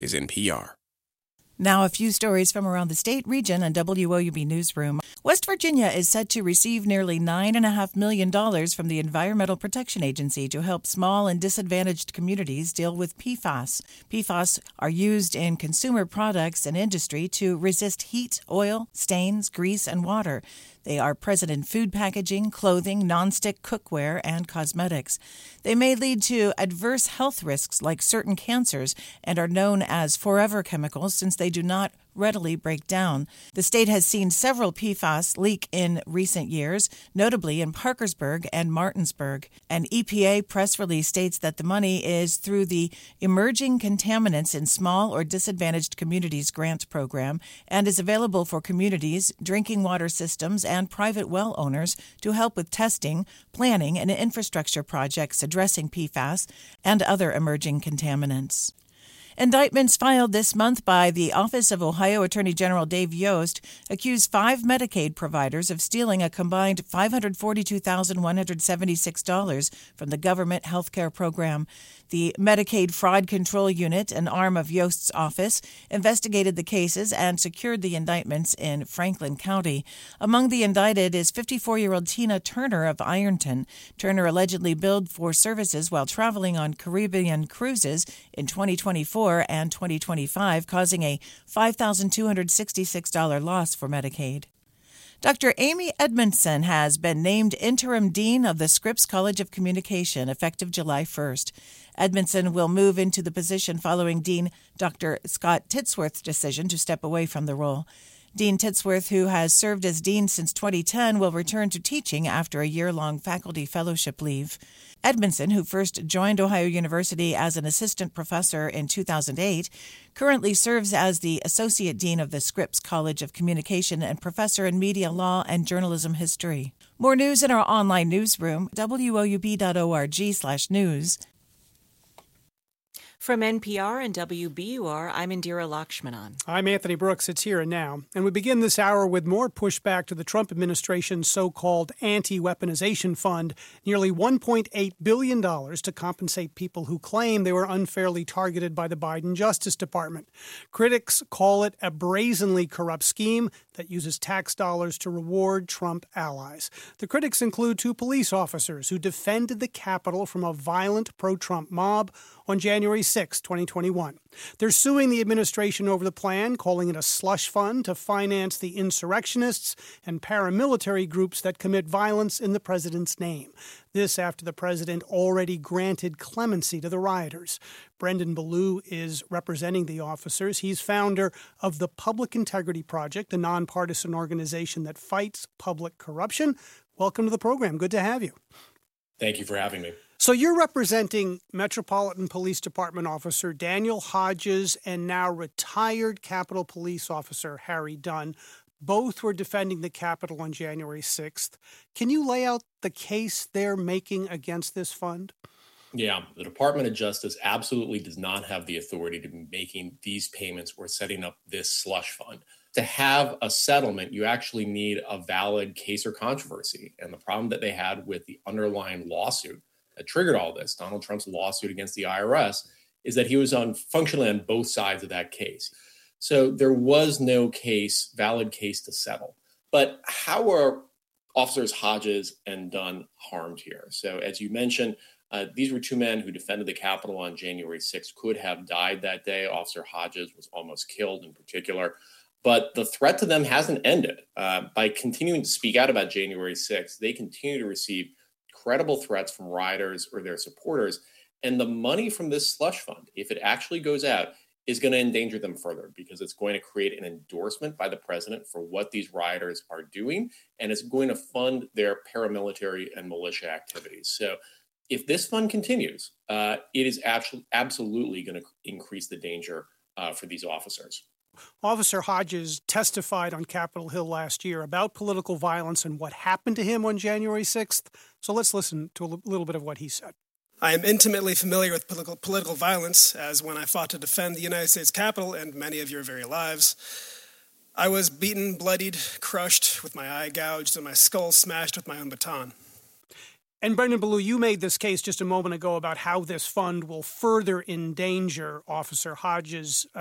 is NPR. Now, a few stories from around the state, region, and WOUB Newsroom. West Virginia is set to receive nearly $9.5 million from the Environmental Protection Agency to help small and disadvantaged communities deal with PFAS. PFAS are used in consumer products and industry to resist heat, oil, stains, grease, and water. They are present in food packaging, clothing, nonstick cookware, and cosmetics. They may lead to adverse health risks like certain cancers and are known as forever chemicals since they do not readily break down. The state has seen several PFAS leak in recent years, notably in Parkersburg and Martinsburg. An EPA press release states that the money is through the Emerging Contaminants in Small or Disadvantaged Communities grant program and is available for communities, drinking water systems, and private well owners to help with testing, planning, and infrastructure projects addressing PFAS and other emerging contaminants. Indictments filed this month by the Office of Ohio Attorney General Dave Yost accuse 5 Medicaid providers of stealing a combined $542,176 from the government health care program. The Medicaid Fraud Control Unit, an arm of Yost's office, investigated the cases and secured the indictments in Franklin County. Among the indicted is 54-year-old Tina Turner of Ironton. Turner allegedly billed for services while traveling on Caribbean cruises in 2024 and 2025, causing a $5,266 loss for Medicaid. Dr. Amy Edmondson has been named interim dean of the Scripps College of Communication effective July 1st. Edmondson will move into the position following Dean Dr. Scott Titsworth's decision to step away from the role. Dean Titsworth, who has served as dean since 2010, will return to teaching after a year-long faculty fellowship leave. Edmondson, who first joined Ohio University as an assistant professor in 2008, currently serves as the associate dean of the Scripps College of Communication and professor in media law and journalism history. More news in our online newsroom, woub.org/news. From NPR and WBUR, I'm Indira Lakshmanan. I'm Anthony Brooks. It's Here and Now. And we begin this hour with more pushback to the Trump administration's so-called anti-weaponization fund, nearly $1.8 billion to compensate people who claim they were unfairly targeted by the Biden Justice Department. Critics call it a brazenly corrupt scheme that uses tax dollars to reward Trump allies. The critics include 2 police officers who defended the Capitol from a violent pro-Trump mob on January 6, 2021. They're suing the administration over the plan, calling it a slush fund to finance the insurrectionists and paramilitary groups that commit violence in the president's name. This after the president already granted clemency to the rioters. Brendan Ballou is representing the officers. He's founder of the Public Integrity Project, a nonpartisan organization that fights public corruption. Welcome to the program. Good to have you. Thank you for having me. So you're representing Metropolitan Police Department officer Daniel Hodges and now retired Capitol Police officer Harry Dunn. Both were defending the Capitol on January 6th. Can you lay out the case they're making against this fund? Yeah, the Department of Justice absolutely does not have the authority to be making these payments or setting up this slush fund. To have a settlement, you actually need a valid case or controversy. And the problem that they had with the underlying lawsuit that triggered all this, Donald Trump's lawsuit against the IRS, is that he was functionally on both sides of that case. So there was no valid case to settle. But how are Officers Hodges and Dunn harmed here? So as you mentioned, these were 2 men who defended the Capitol on January 6th, could have died that day. Officer Hodges was almost killed in particular. But the threat to them hasn't ended. By continuing to speak out about January 6th, they continue to receive credible threats from rioters or their supporters. And the money from this slush fund, if it actually goes out, is going to endanger them further because it's going to create an endorsement by the president for what these rioters are doing, and it's going to fund their paramilitary and militia activities. So if this fund continues, it is absolutely going to increase the danger for these officers. Officer Hodges testified on Capitol Hill last year about political violence and what happened to him on January 6th. So let's listen to a little bit of what he said. I am intimately familiar with political violence, as when I fought to defend the United States Capitol and many of your very lives, I was beaten, bloodied, crushed, with my eye gouged and my skull smashed with my own baton. And Brendan Ballou, you made this case just a moment ago about how this fund will further endanger Officer Hodges'